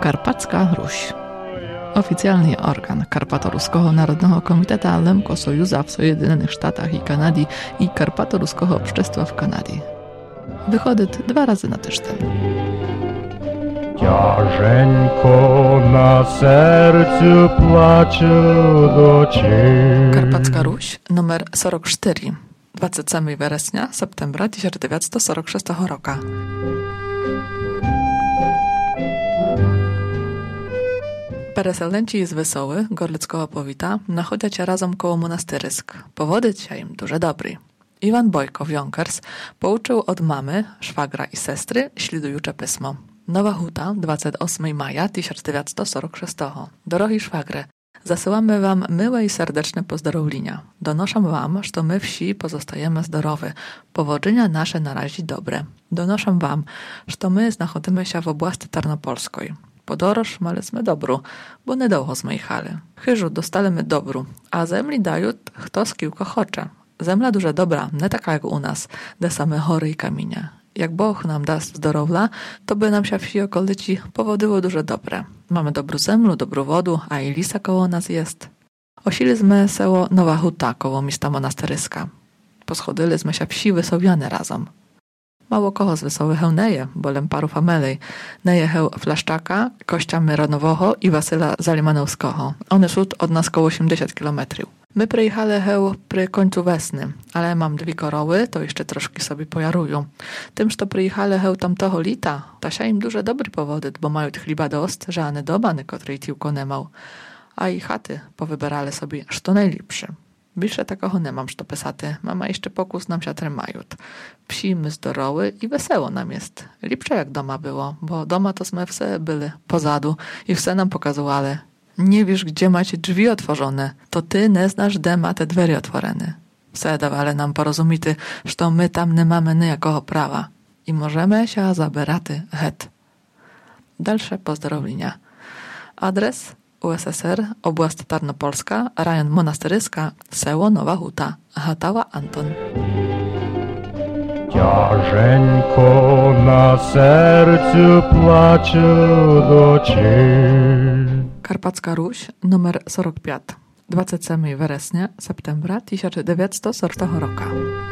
Karpacka Ruś. Oficjalny organ Karpato-Ruskiego Narodnego Komiteta Lemko Sojuza w Sojedynionych Sztatach i Kanady i Karpato-Ruskiego Общества w Kanadzie. Wychodzi 2 razy na tydzień. Ciężko na sercu płacze do Ciebie. Karpacka Ruś, numer 44, 27 września, septembra 1946 roku. Переселенці із Весели, Горлицького повіта, знаходяться разом коло монастириськ. Поводиться їм дуже добрий. Іван Бойко, Вьонкерс, pouczył od mamy, szwagra i sestry śledujące pismo. Nowa Huta, 28 maja 1946. Drogi szwagre, zasyłamy wam miłe i serdeczne pozdrowienia. Donoszę wam, że my wsi pozostajemy zdrowe. Powodzenia nasze na razie dobre. Donoszę wam, że my znachodzimy się w oblasti Tarnopolskiej. Podoroż malesmy dobru, bo niedługo zmajchali. Chyżu dostalemy dobru, a zemli dają kto z kilka chocze. Zemla duże dobra, nie taka jak u nas, de same hory i kamienie. Jak Bóg nam da zdrowia, to by nam się wsi okolici powodyło duże dobre. Mamy dobrą zemlu, dobrą wodę, a i lisa koło nas jest. Osiliśmy seło Nowa Huta koło miasta monasteryska. Poschodyliśmy się wsi Wysowiane razem. Mało kogo z Wesołych neje, bolem paru familii. Neje Flaszczaka, Kościa Myronowoho i Wasyla Zalimanowskiego. One są od nas koło 80 kilometrów. My przyjechali przy końcu wesny, ale mam 2 koroły, to jeszcze troszkę sobie pojarują. Tym, że przyjechali tamtoho lita, to się im duże dobry powody, bo mają chliba dost, że ane doba, której tylko nie mał. A i chaty powybierali sobie, co najlepsze. Bільше такого не mam що писати. Mama jeszcze pokus nam się trzymają. Psi my zdoroły i wesoło nam jest. Lepsze jak doma było, bo doma to sme wse byli pozadu i wse nam pokazywali. Nie wiesz, gdzie macie drzwi otworzone, to ty nie znasz, gdzie ma te drzwi otworzone. Wse dawali nam porozumity, że my tam nie mamy nijakiego prawa i możemy się zaberaty het. Dalsze pozdrowienia. Adres USSR, oblast Tarnopolska, rejon Monasteryska, seło Nowa Huta, Hatała Anton. Ciężko na sercu płacze do Ciebie. Karpacka Ruś, numer 45, 27 września, septembra 1940 roku.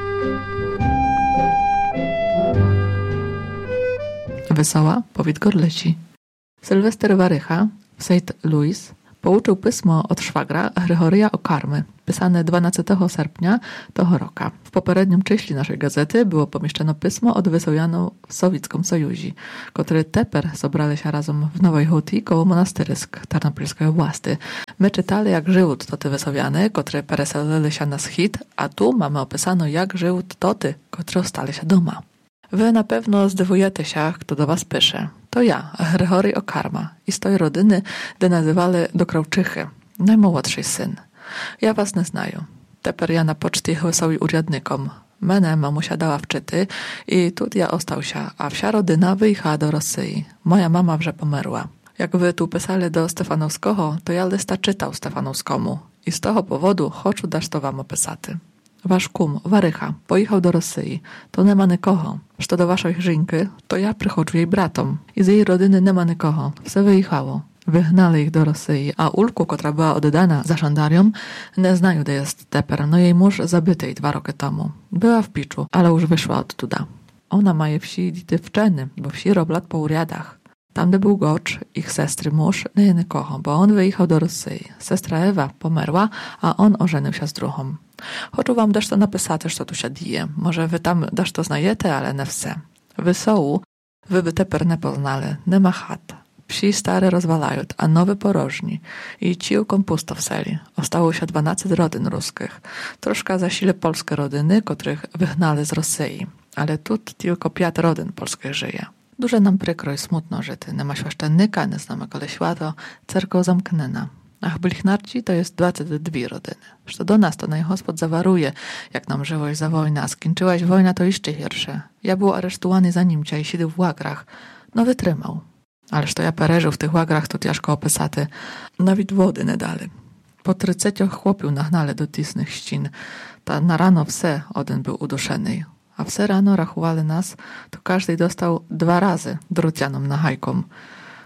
Wesoła, powiat Gorleci. Sylwester Warycha, St. Louis, pouczył pismo od szwagra Grygoria Okarmy, pisane 12 sierpnia tego roku. W poprzednim czyśli naszej gazety było pomieszczone pismo od Wysowianu w Sowieckim Sojuzie, które teper zebrali się razem w Nowej Huti koło monasterysk Tarnopolskiej oblasti. My czytali, jak żyły te Wysowiany, które pereselili się na schid, a tu mamy opisano, jak żyły toty, które ostali się doma. Wy na pewno zdziwujecie się, kto do was pisze. To ja, Grygory Okarma, i z tej rodziny, gdy nazywali do Krałczychy, najmłodszy syn. Ja was nie znaję. Teper ja na poczcie wesoły urzędnikom. Mnie mamusia dała wczyty i tu ja ostał się, a wsia rodzina wyjechała do Rosji. Moja mama wrze pomerła. Jak wy tu pisali do Stefanowskiego, to ja lista czytał Stefanowskomu i z tego powodu chcę dać to wam opisaty. Wasz kum, Warycha, pojechał do Rosji. To nie ma nikogo. Co do waszej żynki, to ja przychodzę jej bratom. I z jej rodziny nie ma nikogo. Wse wyjechało. Wygnali ich do Rosji, a Ulku, która była oddana za żandarią, nie znają, gdzie jest teper. No jej mąż zabity 2 roki temu. Była w piczu, ale już wyszła odtuda. Ona ma je wsi dziewczyny, bo wsi roblat po uriadach. Tam, gdzie był Gocz, ich sestry mąż, nie nikogo, bo on wyjechał do Rosji. Sestra Ewa pomerła, a on ożenił się z drugą. Chcę wam dać to napisać, co tu się dzieje. Może wy tam dać to znajecie, ale nie wse. Wesołu, wy by teper nie poznali, nie ma chat. Wsi stare rozwalają, a nowe porożni. I ciłką pusto w seli. Ostało się 12 rodzin ruskich. Troszkę zasile polskie rodziny, których wygnali z Rosji. Ale tu tylko 5 rodzin polskich żyje. Duże nam przykro i smutno żyty. Nie ma świeszczennika, nie znamy koleśła, cerkoł zamknęna. Ach, Blichnarci to jest 22 rodziny. Że do nas to najgospod zawaruje, jak nam żyłeś za wojna, a skończyłaś wojna to jeszcze gorsze. Ja był aresztowany za nim i siedział w łagrach. No wytrzymał. Ależ to ja pereżył w tych łagrach, to ciężko opisaty. Nawet wody nie dali. Po 30 chłopił nagnali do tisnych ścin. Ta na rano wse один był uduszeny. A wse rano rachowali nas, to każdy dostał 2 razy drucianą nahajką.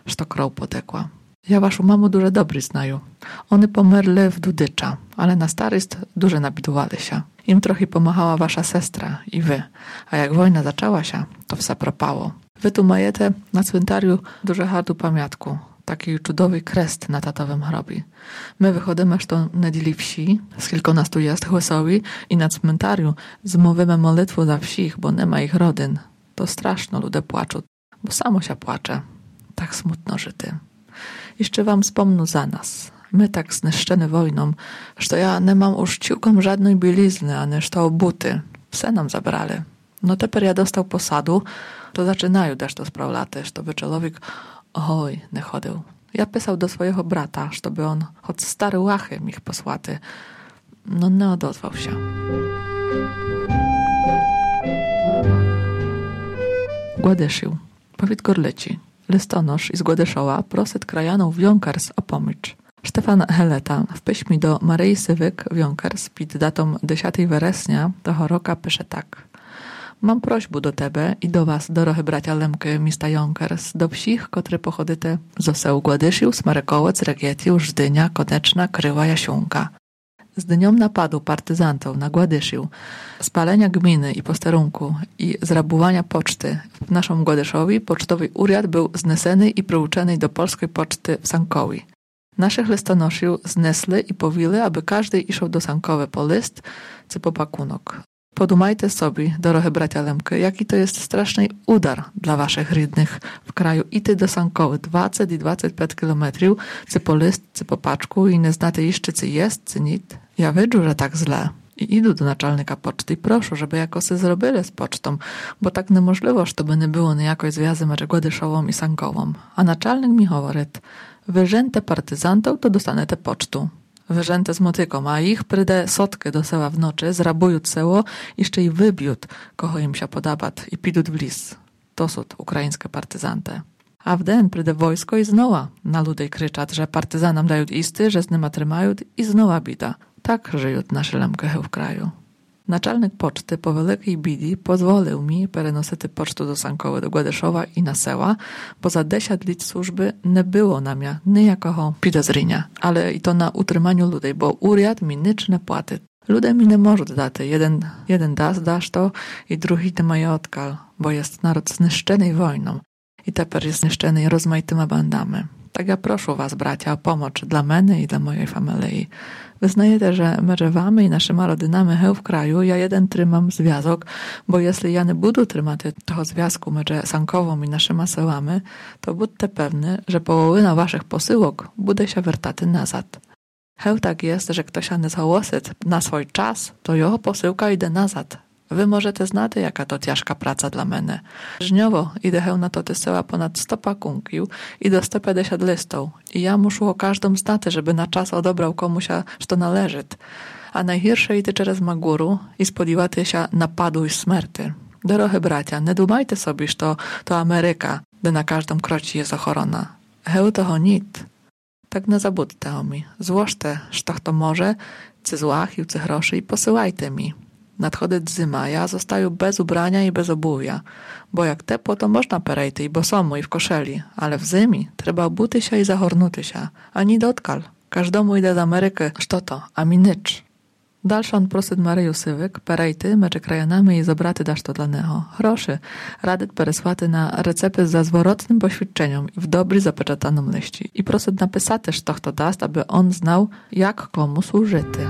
što krov potekła. Ja вашу маму дуже добре знаю. Oni pomerli w Dudycza, ale na starość дуже nabidowali się. Im trochę pomagała wasza sestra i wy, a jak wojna zaczęła się, to wse propało. Wy tu majecie na cmentarzu дуже hardu pamiątku, taki cudowny krest na tatowym hrobie. My wychodzimy to niedzieli wsi, z kilkunastu jest chłysowi i na cmentarzu zmówimy modlitwę za wsich, bo nie ma ich rodyn. To straszno ludzie płaczą, bo samo się płacze. Tak smutno żyty. Jeszcze wam wspomnę za nas. My tak zniszczeni wojną, że ja nie mam już ciukom żadnej bielizny, ani to buty. Wse nam zabrali. No teper ja dostał posadu, to zaczynają też to sprawlaty, żeby człowiek oj, nie chodził. Ja pisał do swojego brata, żeby on choć stary łachy ich posłaty. No nie odezwał się. Gładyszył, powiedz Gorleci. Listonosz iz Gładyszowa prosit krajanów Wiąkers o pomocz. Stefan Heleta w piśmie do Maryi Sywyk Wiąkers pід datą 10 września tego roku pisze tak. Mam prośbę do tebe i do was, dorohy bracia Lemky mista Jąkers, do wsich, które pochodzite z oseł Gładyszył, Smarykołec, Regietiu, Żdynia, Koneczna, Kryła, Jasiunka. Z dnią napadu partyzantów na Gładyszył, spalenia gminy i posterunku i zrabowania poczty w naszym Gładyszowi pocztowy uriad był zneseny i przyuczony do polskiej poczty w Sankowi. Naszych listonoszów znesli i powili, aby każdy iszł do Sankowy po list czy po pakunok. Podumajcie sobie, dorohy bracia Lemky, jaki to jest straszny udar dla waszych rydnych w kraju iść do Sankowy 20 i 25 kilometrów, czy po list, czy po paczku i nie znacie jeszcze, czy jest, czy nic. Ja widzę, że tak źle. I idę do naczelnika poczty i proszę, żeby jakoś zrobili z pocztą, bo tak niemożliwe, żeby nie było niejakiej związy między Gładyszową i Sankową. A naczelnik mi mówi, wyrzęte partyzantów, to dostanete pocztu. Wyrzęte z motyką, a ich przyjdę sotkę do sela w nocy, zrabują seło, jeszcze i wybiją, kogo im się podoba i pidą w lis. To są ukraińskie partyzanty. A w den przyjdę wojsko i znowu na ludzi krzyczać, że partyzanom dają isty, że z nima trzymają i znowu bida. Tak żyją nasze Lemky w kraju. Naczelnik poczty po wielkiej bidi pozwolił mi przenosić pocztę do Sankowy, do Gładyszowa i na seła, bo za 10 lat służby nie było na mnie nijakiego podejrzenia, ale i to na utrzymaniu ludzi, bo uriad mi nic nie płaci. Ludzie mi nie mogą dać, jeden dasz to i drugi nie mają odkal, bo jest naród zniszczony wojną i teraz jest zniszczony rozmaitymi bandami. Tak ja proszę was, bracia, o pomoc dla mnie i dla mojej familii. Wyznajecie, że między wami i naszymi rodzinami w kraju ja jeden trzymam związek, bo jeśli ja nie budu trzymać tego związku między Sankową i naszymi sełami, to budźcie pewni, że połowina waszych posyłek bude się wrtaty nazad. Tak jest, że ktoś nie załosy na swój czas, to jego posyłka idzie nazad. Wy możecie znać, jaka to ciężka praca dla mnie. Żniowo idę na to tysyła ponad 100 pakunków i do 150 listów. I ja muszę o każdym znać, żeby na czas odebrał komuś, co należy. A najgorsze idę przez Maguru i spodziewacie się napadu i śmierci. Dorohy bracia, nie dumajcie sobie, że to Ameryka, gdzie na każdym krocie jest ochrona. Toho nic. Tak nie zabudźcie o mi. Złożcie, że to może, czy złach i czy groszy i posyłajcie mi. Nadchodzi zima, ja zostaję bez ubrania i bez obuwia, bo jak tepło, to można perejty i bosomu i w koszeli, ale w zimi trzeba obuty się i zahornuty się, a nie dotkal. Każdemu idę z Ameryki, co to, a mi nicz. Dalszy on prosit Maryju Sywyk, perejty, mecze krajanami i zobraty dasz to dla neho. Groszy, radyt peresłaty na recepty za zwrotnym poświadczeniem i w dobry zapeczatanym liści. I prosit napisać też to dast, aby on znał, jak komu służyty.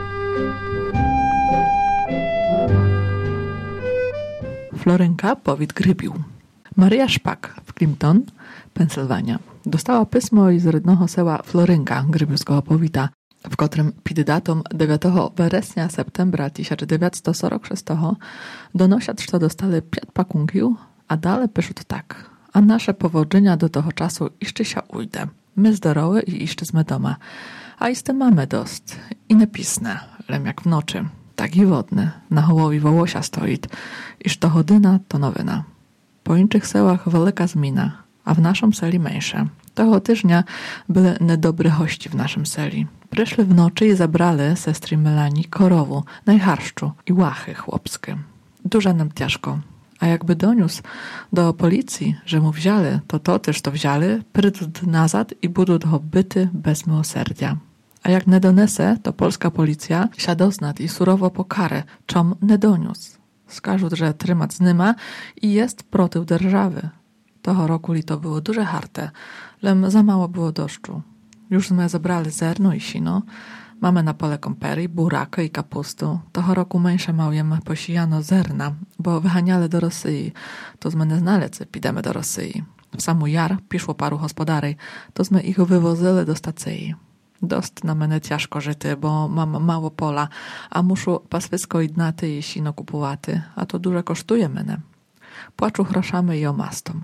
Florynka powiat Grybił. Maryja Szpak w Clinton, Pensylwania, dostała pismo z rodnego sela Florynka Grybiłskiego powita, w którym pod datą 9 września septembra 1946 donosić, że dostali 5 pakunków, a dalej piszą tak. A nasze powodzenia do tego czasu jeszcze się ujdę. My zdrowe i jeszcze z doma. A z tym mamy dość. I napisne, lem jak w nocy. Tak i wodny, na hołowi wołosia stoi, iż to godzina, to nowina. Po innych sełach wielka zmiana, a w naszym seli mniejsze. Tego tygodnia były niedobre hości w naszym seli. Przyszli w nocy i zabrali sestry Melanii korowu, najharszczu i łachy chłopskie. Dużo nam ciężko, A jakby doniósł do policji, że mu wzięli, to też to wzięli, prydł nazad i budu toho byty bez miłosierdzia. A jak nie donese, to polska policja się doznat i surowo pokarę, czom nie doniósł. Skażą, że trymat znyma i jest protyw держawy. Toho roku to było duże harte, lem za mało było deszczu. Już sme zebrali zerno i sino, mamy na pole kompery, buraka i kapustu. Toho roku męża małjem posijano zerna, bo wyhaniali do Rosji. To sme nie znali, co pidemy do Rosji. W samu jar piszło paru gospodarej, to sme ich wywozyli do stacji. Dost na mnie ciężko żyty, bo mam mało pola, a muszę paswysko i dnaty i sino kupowaty, a to dużo kosztuje mnie. Płaczu groszamy i omastom.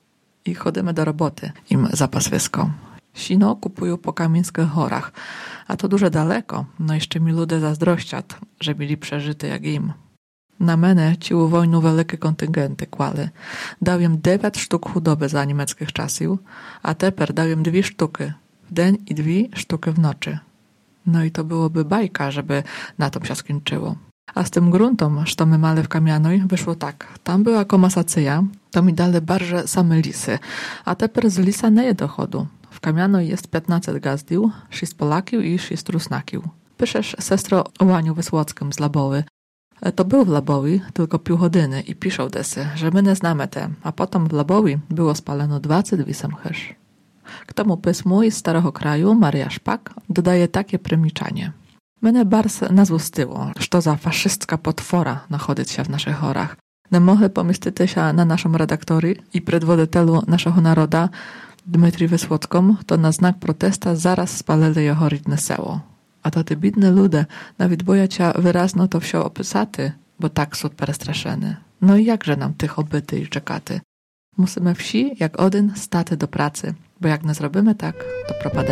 I chodzimy do roboty im za paswysko. Sino kupują po Kamieńskich Horach, a to duże daleko, no jeszcze mi ludzie zazdrościat, że byli przeżyty jak im. Na mnie ci u wojnu wielkie kontyngenty kłali. Dałem 9 sztuk chudoby za niemieckich czasów, a teper dałem 2 sztuki w dzień i 2 sztuki w nocy. No i to byłoby bajka, żeby na to się skończyło. A z tym gruntom, co my mali w Kamianoj, wyszło tak. Tam była komasacja, to mi dali barże same lisy, a teper z lisa nie je dochodu. W Kamianoj jest 15 gazdił, 6 Polakiów i 6 Rusnakiów. Piszesz sestro o Łaniu Wysłockim z Labowy. To był w Labowi tylko pół godziny i piszą desy, że my nie znamy te, a potem w Labowi było spaleno 22 semchysz. K tomu pysmu z starego kraju Maria Szpak dodaje takie premiczanie. Mnie bars nazłostyło, że za faszystka potwora nachodzić się w naszych horach. Nie mogli pomieścić się na naszą redaktory i predwoditelu naszego naroda Dmytrii Wysłocką, to na znak protesta zaraz spalili jeho rodne seło. A to te bidne ludzie nawet boją się wyrazno to wsio opisaty, bo tak są przestraszeni. No i jakże nam tych obyty i czekaty? Musimy wsi jak один stati do pracy, bo jak nie zrobimy tak, to propademy.